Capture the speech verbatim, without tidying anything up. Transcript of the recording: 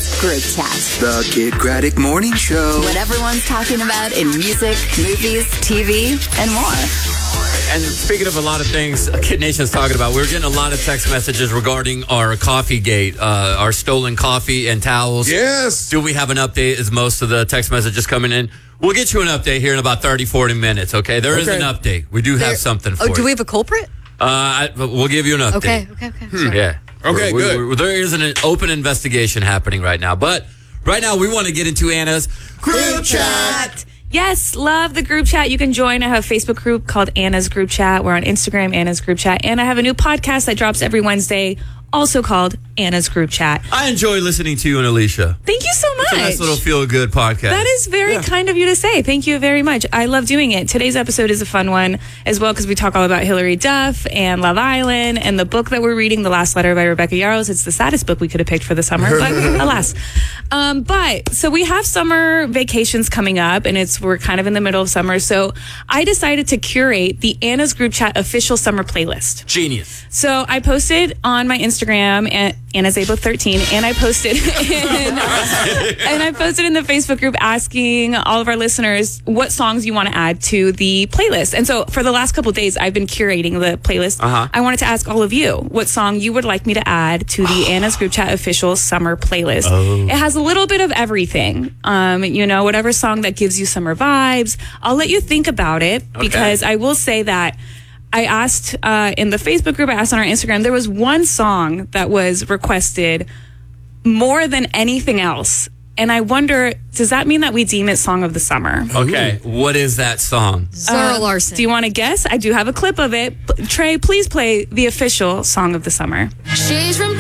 Anna's Group Chat. The Kid Craddock Morning Show. What everyone's talking about in music, movies, T V, and more. And speaking of a lot of things Kid Nation's talking about, we're getting a lot of text messages regarding our coffee gate, uh, our stolen coffee and towels. Yes. Do we have an update? Is most of the text messages coming in? We'll get you an update here in about thirty, forty minutes, okay? There is Okay. an update. We do have There- something for Oh, you. do we have a culprit? Uh, I, we'll give you an update. Okay, okay, okay. Sorry. Yeah. Okay, We- good. we- there is an open investigation happening right now. But right now, we want to get into Anna's Group Chat. Yes, love the group chat. You can join. I have a Facebook group called Anna's Group Chat. We're on Instagram, Anna's Group Chat. And I have a new podcast that drops every Wednesday, also called Anna's Group Chat. I enjoy listening to you and Alicia. Thank you so much. It's a nice little feel-good podcast. That is very kind of you to say. Thank you very much. I love doing it. Today's episode is a fun one as well because we talk all about Hillary Duff and Love Island and the book that we're reading, The Last Letter by Rebecca Yarros. It's the saddest book we could have picked for the summer, but alas. Um, but so we have summer vacations coming up and it's we're kind of in the middle of summer. So I decided to curate the Anna's Group Chat official summer playlist. Genius. So I posted on my Instagram and Anna's Able thirteen, and I posted in, and I posted in the Facebook group asking all of our listeners what songs you want to add to the playlist. And so for the last couple of days, I've been curating the playlist. Uh-huh. I wanted to ask all of you what song you would like me to add to the Anna's Group Chat official summer playlist. Oh. It has a little bit of everything. Um, you know, whatever song that gives you summer vibes. I'll let you think about it because I will say that I asked uh, in the Facebook group, I asked on our Instagram, there was one song that was requested more than anything else. And I wonder, does that mean that we deem it Song of the Summer? Okay, what is that song? Zara Uh, Larson. Do you want to guess? I do have a clip of it. P- Trey, please play the official Song of the Summer. She's from